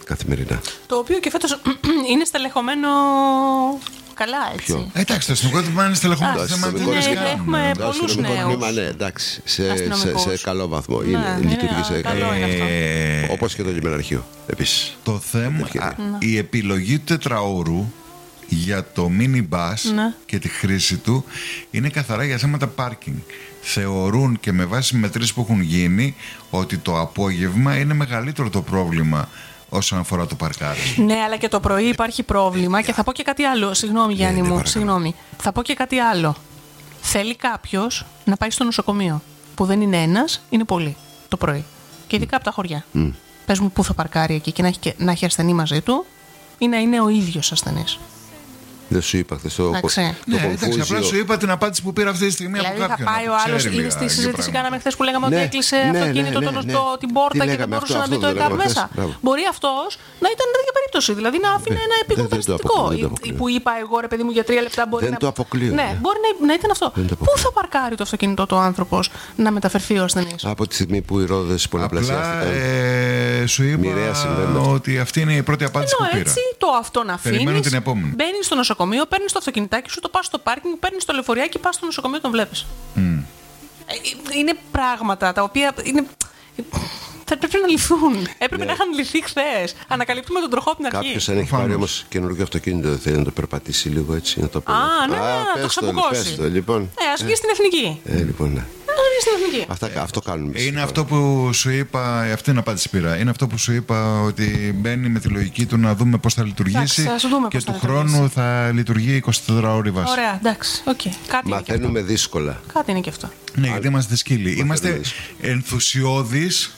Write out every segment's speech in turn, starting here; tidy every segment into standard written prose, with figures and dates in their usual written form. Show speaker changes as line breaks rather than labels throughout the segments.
καθημερινά.
Το οποίο και φέτος είναι στελεχωμένο καλά, έτσι.
Ποιο?
Εντάξει, το αστυνομικό τμήμα είναι στελεχωμένο.
Έχουμε πολλούς νέους.
Ναι, εντάξει, σε
αστυνομικούς.
καλό βαθμό.
Ναι,
Λειτουργεί σε καλό
καλό είναι αυτό.
όπως και το λιμεναρχείο επίσης.
Το θέμα, η επιλογή του τετραώρου για το mini bus και τη χρήση του είναι καθαρά για θέματα πάρκινγκ. Θεωρούν και με βάση μετρήσεις που έχουν γίνει ότι το απόγευμα είναι μεγαλύτερο το πρόβλημα όσον αφορά το παρκάρισμα.
Ναι, αλλά και το πρωί υπάρχει πρόβλημα και θα πω και κάτι άλλο. Συγγνώμη, Γιάννη μου, συγγνώμη. Θα πω και κάτι άλλο. Θέλει κάποιος να πάει στο νοσοκομείο, που δεν είναι ένας, είναι πολλοί το πρωί. Και ειδικά από τα χωριά. Πες μου πού θα παρκάρει εκεί και να έχει ασθενή μαζί του ή να είναι ο ίδιος ασθενής.
Δεν σου είπα χθες το
Ναι, εντάξει, απλά σου είπα την απάντηση που πήρα αυτή τη στιγμή
δηλαδή
από κάποιον.
Θα πάει ο άλλος, είδες τη συζήτηση κάναμε χθες που λέγαμε ότι έκλεισε αυτοκίνητο την πόρτα και δεν μπορούσε να μπει το ΕΚΑΒ μέσα. Μπορεί αυτός να ήταν τέτοια περίπτωση, δηλαδή να άφηνε ένα επίγον περιστατικό. Που είπα εγώ, ρε παιδί μου, για 3 λεπτά μπορεί να.
Δεν το αποκλείω.
Ναι, μπορεί να ήταν αυτό. Πού θα παρκάρει το αυτοκίνητο του άνθρωπος να μεταφερθεί ο ασθενής?
Από τη στιγμή που οι ρόδες πολλαπλασιάστηκαν.
Σου είπα ότι αυτή είναι η πρώτη απάντηση που πήρα.
Έτσι το αυτόν αφήνεις. Μπαίνεις στο νοσοκομείο, παίρνεις το αυτοκινητάκι σου, το πας στο πάρκινγκ, παίρνεις το λεωφοριάκι, πας στο νοσοκομείο, τον βλέπεις. Είναι πράγματα τα οποία θα πρέπει να λυθούν. Έπρεπε να είχαν λυθεί χθες. Ανακαλύπτουμε τον τροχό από την αρχή.
Κάποιος αν έχει πάρει όμως καινούργιο αυτοκίνητο, δεν θέλει να το περπατήσει λίγο έτσι, να το πει.
Να το ξαπουκώσει.
Λοιπόν.
Ας βγει στην εθνική.
Λοιπόν, ναι. Αυτό κάνουμε.
Είναι αυτό που σου είπα, αυτή είναι η απάντηση πήρα. Είναι αυτό που σου είπα, ότι μπαίνει με τη λογική του να δούμε πώς θα λειτουργήσει και του χρόνου θα λειτουργεί 24 ώρες βάση.
Ωραία, εντάξει.
Μαθαίνουμε δύσκολα.
Κάτι είναι και αυτό.
Ναι, γιατί είμαστε σκύλοι. Είμαστε ενθουσιώδεις,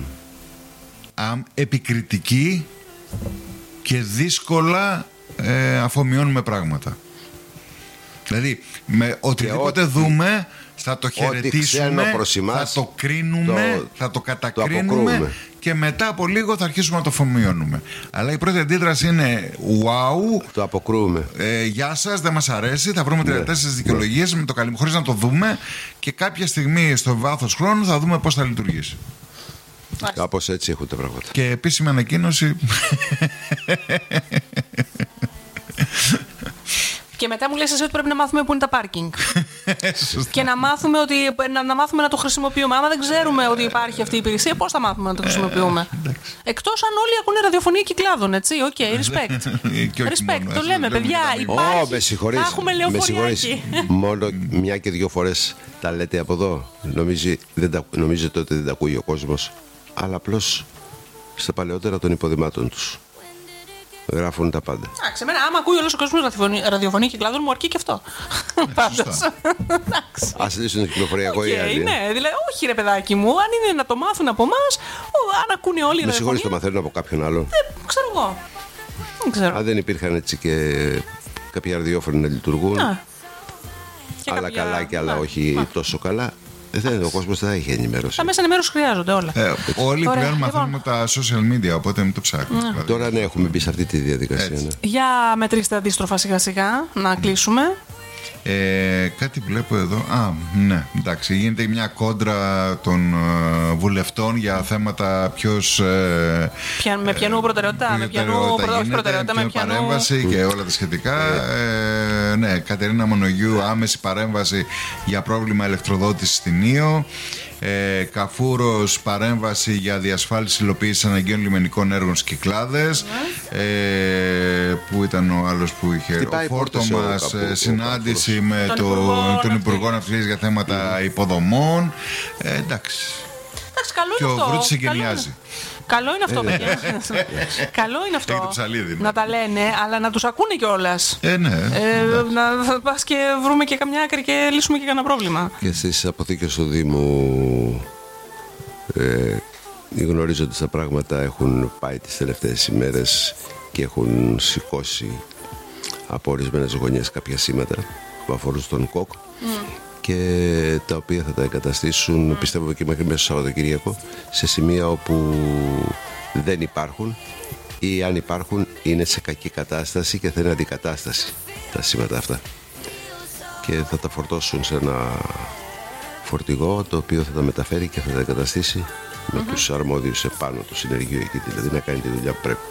επικριτικοί και δύσκολα αφομοιώνουμε πράγματα. Δηλαδή, με οτιδήποτε δούμε θα το χαιρετήσουμε, θα το κρίνουμε, θα το κατακρίνουμε και μετά από λίγο θα αρχίσουμε να το αφομοιώνουμε. Αλλά η πρώτη αντίδραση είναι wow,
το αποκρούουμε.
Γεια σας, δεν μας αρέσει, θα βρούμε 34 δικαιολογίες χωρίς να το δούμε και κάποια στιγμή στο βάθος χρόνου θα δούμε πώς θα λειτουργήσει.
Κάπως έτσι έχουν τα πράγματα.
Και επίσημη ανακοίνωση.
Και μετά μου λες εσύ ότι πρέπει να μάθουμε πού είναι τα πάρκινγκ. Και να μάθουμε να το χρησιμοποιούμε. Άμα δεν ξέρουμε ότι υπάρχει αυτή η υπηρεσία, πώς θα μάθουμε να το χρησιμοποιούμε? Εκτός αν όλοι ακούνε ραδιοφωνία κυκλάδων, έτσι. Οκ, respect. Respect, το λέμε, παιδιά. Υπάρχει. Θα έχουμε λεωφοριάκι.
Μόνο μια και 2 φορές τα λέτε από εδώ. Νομίζετε ότι δεν τα ακούει ο κόσμος. Αλλά απλώς στα παλαιότερα των υποδημάτων τους γράφουν τα πάντα.
Εντάξει, εμένα άμα ακούει όλος ο κόσμος ραδιοφωνία κυκλάδων μου αρκεί και αυτό.
Ας λύσουν το κυκλοφοριακό ή άλλη.
Ναι, δηλαδή, όχι ρε παιδάκι μου, αν είναι να το μάθουν από εμάς, αν ακούνε όλοι οι ραδιοφωνία.
Με συγχωρείς, το μαθαίνουν από κάποιον άλλο.
Ξέρω εγώ. Δεν ξέρω.
Αν δεν υπήρχαν έτσι και κάποια ραδιόφωνοι να λειτουργούν, άλλα καλά και άλλα όχι τόσο καλά, ο κόσμος δεν θα έχει ενημέρωση.
Τα μέσα ενημέρωση χρειάζονται όλα.
Όλοι πλέον μαθαίνουμε τα social media, οπότε μην το ψάχνουμε. Δηλαδή.
Τώρα ναι, έχουμε μπει σε αυτή τη διαδικασία. Ναι.
Για μετρήστε αντίστροφα σιγά σιγά, να κλείσουμε.
Κάτι βλέπω εδώ. Ναι, εντάξει. Γίνεται μια κόντρα των βουλευτών για θέματα ποιος.
Με ποιανού προτεραιότητα, με ποιανού προτεραιότητα, με ποιανού
παρέμβαση και όλα τα σχετικά. Ναι, Κατερίνα Μονογιού, άμεση παρέμβαση για πρόβλημα ηλεκτροδότησης στην Ήο. Καφούρος, παρέμβαση για διασφάλιση υλοποίησης αναγκαίων λιμενικών έργων στις Κυκλάδες. Που ήταν ο άλλος που είχε ο Φόρτο μας, συνάντηση με τον Υπουργό Ναυτιλίας για θέματα υποδομών. Εντάξει. Και ο Βρούτης εγκαινιάζει.
Καλό είναι αυτό, παιδιά. Καλό είναι αυτό. Να τα λένε, αλλά να τους ακούνε κιόλας.
Ναι.
Να πας και βρούμε και καμιά άκρη και λύσουμε και κανένα πρόβλημα.
Και στις αποθήκες του Δήμου γνωρίζω ότι τα πράγματα έχουν πάει τις τελευταίες ημέρες και έχουν σηκώσει από ορισμένες γωνιές κάποια σήματα που αφορούν στον ΚΟΚ και τα οποία θα τα εγκαταστήσουν, πιστεύω, και μέχρι μέσα στο Σαββατοκύριακο, σε σημεία όπου δεν υπάρχουν ή αν υπάρχουν είναι σε κακή κατάσταση και θέλουν αντικατάσταση τα σήματα αυτά, και θα τα φορτώσουν σε ένα φορτηγό το οποίο θα τα μεταφέρει και θα τα εγκαταστήσει με τους αρμόδιους επάνω του συνεργείου εκεί, δηλαδή να κάνει τη δουλειά που πρέπει.